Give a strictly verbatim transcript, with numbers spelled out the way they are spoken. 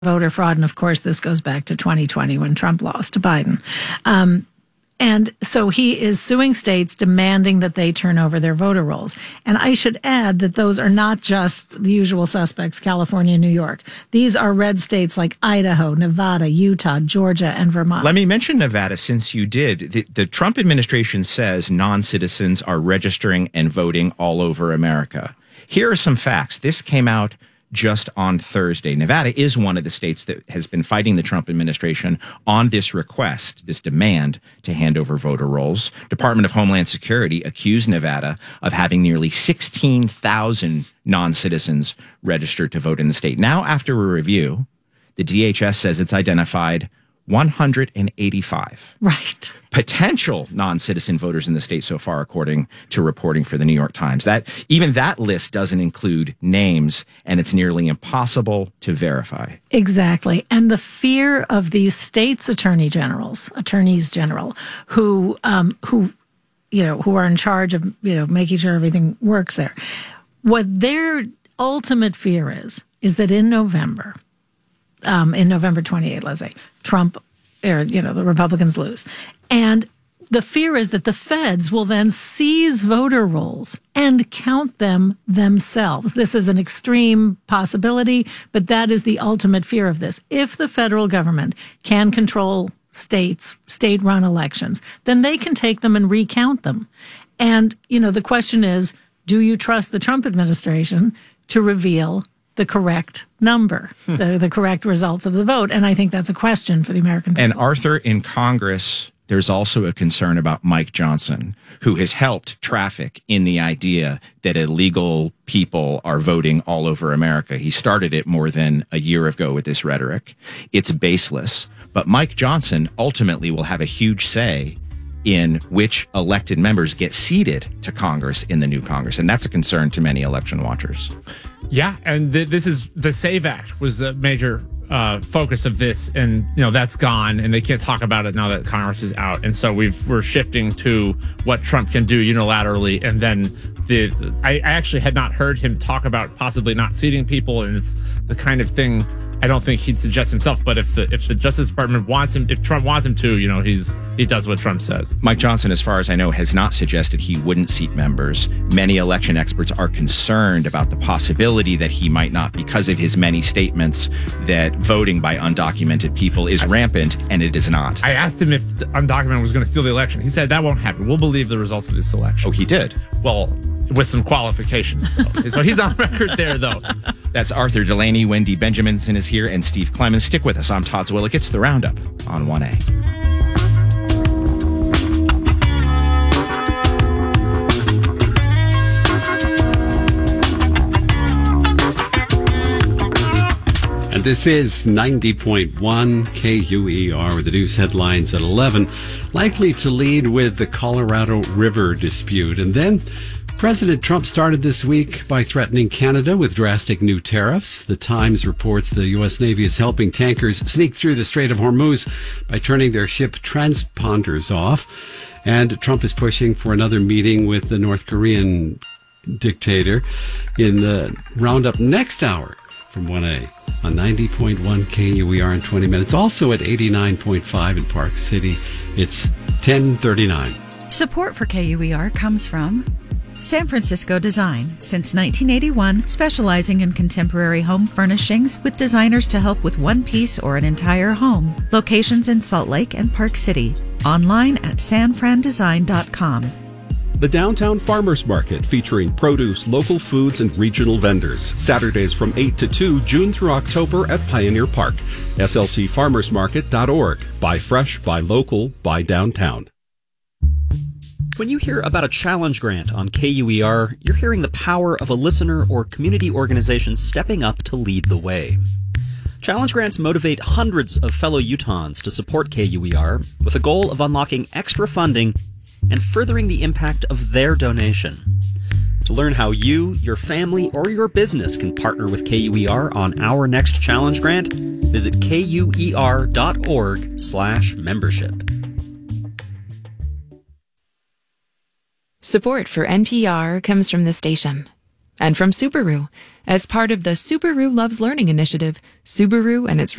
voter fraud. And of course, this goes back to twenty twenty when Trump lost to Biden. Um, and so he is suing states demanding that they turn over their voter rolls. And I should add that those are not just the usual suspects, California, New York. These are red states like Idaho, Nevada, Utah, Georgia, and Vermont. Let me mention Nevada since you did. The, the Trump administration says non-citizens are registering and voting all over America. Here are some facts. This came out just on Thursday. Nevada is one of the states that has been fighting the Trump administration on this request, this demand to hand over voter rolls. Department of Homeland Security accused Nevada of having nearly sixteen thousand non-citizens registered to vote in the state. Now, after a review, the D H S says it's identified one hundred eighty-five. Right. Potential non-citizen voters in the state so far, according to reporting for the New York Times. That even that list doesn't include names, and it's nearly impossible to verify. Exactly. And the fear of these states' attorney generals, attorneys general, who um, who you know who are in charge of you know making sure everything works there. What their ultimate fear is is that in November, um, in November twenty-eighth, let's say, Trump or you know the Republicans lose. And the fear is that the feds will then seize voter rolls and count them themselves. This is an extreme possibility, but that is the ultimate fear of this. If the federal government can control states, state-run elections, then they can take them and recount them. And, you know, the question is, do you trust the Trump administration to reveal the correct number, hmm. the, the correct results of the vote? And I think that's a question for the American people. And Arthur, in Congress, there's also a concern about Mike Johnson, who has helped traffic in the idea that illegal people are voting all over America. He started it more than a year ago with this rhetoric. It's baseless. But Mike Johnson ultimately will have a huge say in which elected members get seated to Congress in the new Congress. And that's a concern to many election watchers. Yeah, and th- this is the SAVE Act was the major uh, focus of this, and you know that's gone, and they can't talk about it now that Congress is out. And so we've we're shifting to what Trump can do unilaterally, and then the I, I actually had not heard him talk about possibly not seating people, and it's the kind of thing I don't think he'd suggest himself. But if the if the Justice Department wants him, if Trump wants him to, you know, he's he does what Trump says. Mike Johnson, as far as I know, has not suggested he wouldn't seat members. Many election experts are concerned about the possibility that he might not, because of his many statements that voting by undocumented people is rampant, and it is not. I asked him if the undocumented was going to steal the election. He said that won't happen. We'll believe the results of this election. Oh, he did? Well, with some qualifications, though. So he's on record there, though. That's Arthur Delaney. Wendy Benjaminson is here, and Steve Clemens. Stick with us. I'm Todd Zwillick. It's the Roundup on one A. And this is ninety point one K U E R with the news headlines at eleven. Likely to lead with the Colorado River dispute. And then President Trump started this week by threatening Canada with drastic new tariffs. The Times reports the U S Navy is helping tankers sneak through the Strait of Hormuz by turning their ship transponders off. And Trump is pushing for another meeting with the North Korean dictator in the Roundup next hour from one A on ninety point one K U E R in twenty minutes. Also at eighty-nine point five in Park City. It's ten thirty-nine. Support for K U E R comes from San Francisco Design, since nineteen eighty-one, specializing in contemporary home furnishings with designers to help with one piece or an entire home. Locations in Salt Lake and Park City. Online at san fran design dot com. The Downtown Farmers Market, featuring produce, local foods, and regional vendors. Saturdays from eight to two, June through October at Pioneer Park. S L C farmers market dot org. Buy fresh, buy local, buy downtown. When you hear about a challenge grant on K U E R, you're hearing the power of a listener or community organization stepping up to lead the way. Challenge grants motivate hundreds of fellow Utahns to support K U E R with a goal of unlocking extra funding and furthering the impact of their donation. To learn how you, your family, or your business can partner with K U E R on our next challenge grant, visit K U E R dot org slash membership. Support for N P R comes from the station And from Subaru, as part of the Subaru Loves Learning initiative, Subaru and its